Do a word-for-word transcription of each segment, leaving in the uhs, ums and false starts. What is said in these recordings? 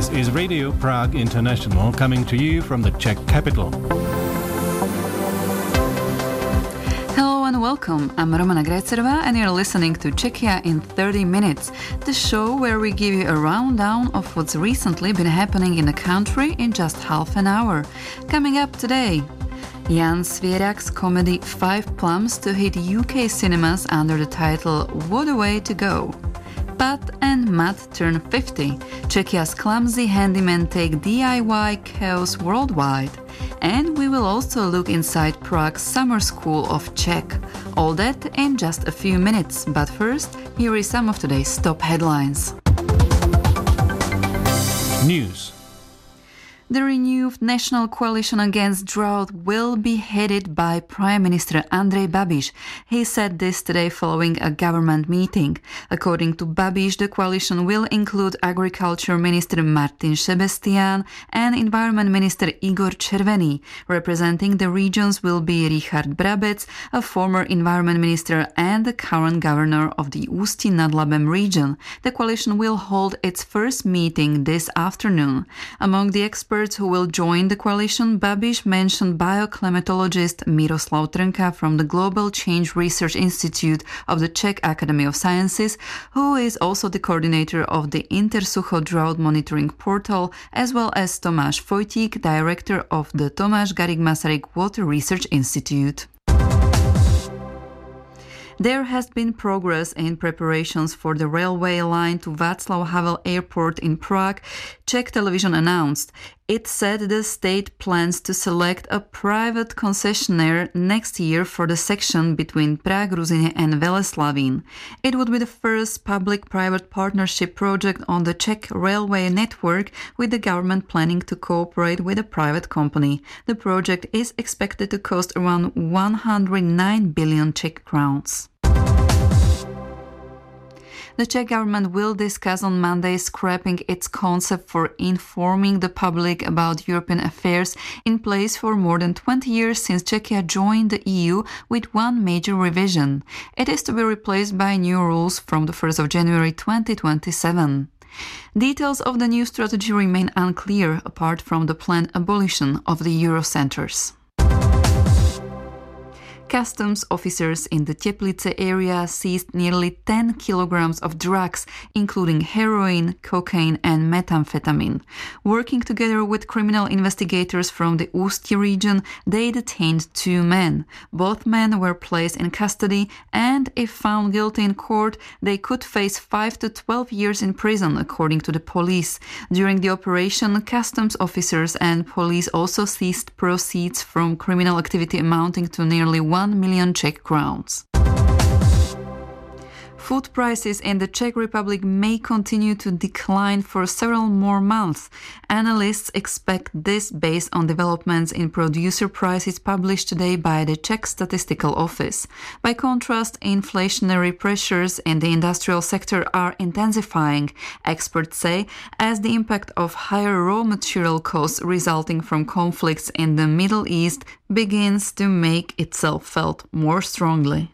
This is Radio Prague International coming to you from the Czech capital. Hello and welcome. I'm Romana Grecerova and you're listening to Czechia in thirty minutes, the show where we give you a rundown of what's recently been happening in the country in just half an hour. Coming up today, Jan Svierak's comedy Five Plums to hit U K cinemas under the title What a Way to Go. Pat and Matt turn fifty. Czechia's clumsy handymen take D I Y chaos worldwide. And we will also look inside Prague's summer school of Czech. All that in just a few minutes. But first, here is some of today's top headlines. News. The renewed National Coalition Against Drought will be headed by Prime Minister Andrej Babiš. He said this today following a government meeting. According to Babiš, the coalition will include Agriculture Minister Martin Šebestián and Environment Minister Igor Červený. Representing the regions will be Richard Brabec, a former Environment Minister and the current Governor of the Ústí nad Labem region. The coalition will hold its first meeting this afternoon. Among the experts who will join the coalition, Babiš mentioned bioclimatologist Miroslav Trnka from the Global Change Research Institute of the Czech Academy of Sciences, who is also the coordinator of the Intersucho drought monitoring portal, as well as Tomáš Fojtík, director of the Tomáš Garrigue Masaryk Water Research Institute. There has been progress in preparations for the railway line to Václav Havel Airport in Prague, Czech television announced. It said the state plans to select a private concessionaire next year for the section between Prague-Ruzyně and Veleslavín. It would be the first public-private partnership project on the Czech railway network, with the government planning to cooperate with a private company. The project is expected to cost around one hundred nine billion Czech crowns. The Czech government will discuss on Monday scrapping its concept for informing the public about European affairs, in place for more than twenty years since Czechia joined the E U, with one major revision. It is to be replaced by new rules from the first of January twenty twenty-seven. Details of the new strategy remain unclear, apart from the planned abolition of the Eurocenters. Customs officers in the Teplice area seized nearly ten kilograms of drugs, including heroin, cocaine and methamphetamine. Working together with criminal investigators from the Ústí region, they detained two men. Both men were placed in custody and, if found guilty in court, they could face five to twelve years in prison, according to the police. During the operation, customs officers and police also seized proceeds from criminal activity amounting to nearly one million Czech crowns. Food prices in the Czech Republic may continue to decline for several more months. Analysts expect this based on developments in producer prices published today by the Czech Statistical Office. By contrast, inflationary pressures in the industrial sector are intensifying, experts say, as the impact of higher raw material costs resulting from conflicts in the Middle East begins to make itself felt more strongly.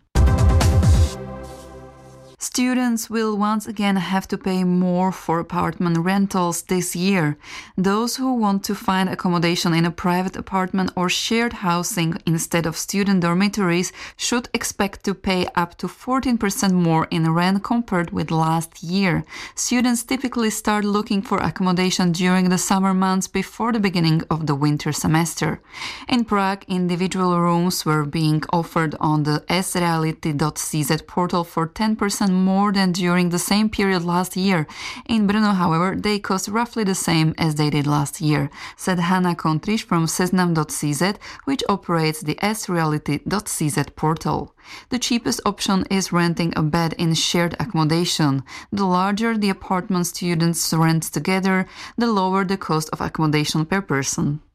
Students will once again have to pay more for apartment rentals this year. Those who want to find accommodation in a private apartment or shared housing instead of student dormitories should expect to pay up to fourteen percent more in rent compared with last year. Students typically start looking for accommodation during the summer months before the beginning of the winter semester. In Prague, individual rooms were being offered on the s reality dot c z portal for ten percent more than during the same period last year. In Brno, however, they cost roughly the same as they did last year, said Hanna Kontriš from seznam dot c z, which operates the s reality dot c z portal. The cheapest option is renting a bed in shared accommodation. The larger the apartment students rent together, the lower the cost of accommodation per person.